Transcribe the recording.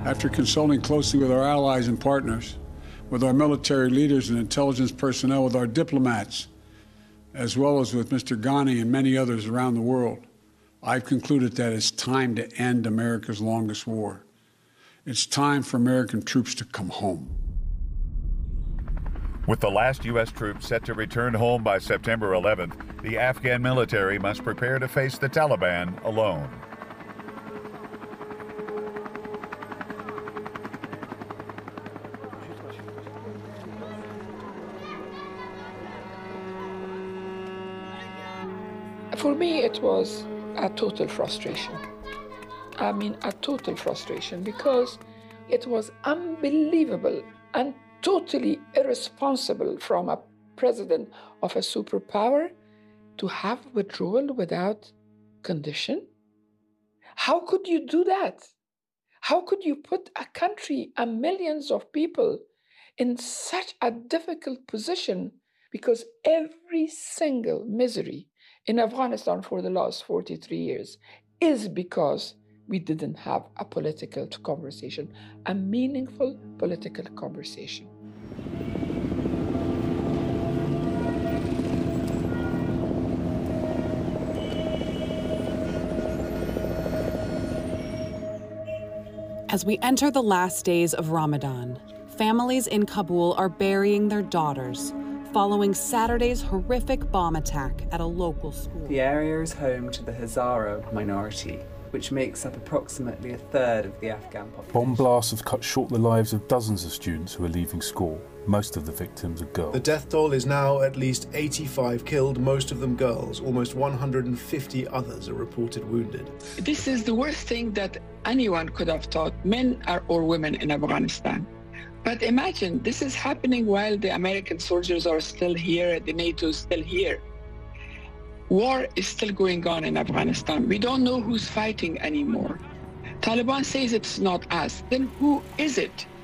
After consulting closely with our allies and partners, with our military leaders and intelligence personnel, with our diplomats, as well as with Mr. Ghani and many others around the world, I've concluded that it's time to end America's longest war. It's time for American troops to come home. With the last U.S. troops set to return home by September 11th, the Afghan military must prepare to face the Taliban alone. For me, it was a total frustration. I mean, a total frustration, because it was unbelievable and totally irresponsible from a president of a superpower to have withdrawal without condition. How could you do that? How could you put a country and millions of people in such a difficult position? Because every single misery in Afghanistan for the last 43 years is because we didn't have a political conversation, a meaningful political conversation. As we enter the last days of Ramadan, families in Kabul are burying their daughters following Saturday's horrific bomb attack at a local school. The area is home to the Hazara minority, which makes up approximately a third of the Afghan population. Bomb blasts have cut short the lives of dozens of students who are leaving school. Most of the victims are girls. The death toll is now at least 85 killed, most of them girls. Almost 150 others are reported wounded. This is the worst thing that anyone could have thought, men or women in Afghanistan. But imagine, this is happening while the American soldiers are still here, the NATO is still here. War is still going on in Afghanistan. We don't know who's fighting anymore. Taliban says it's not us. Then who is it?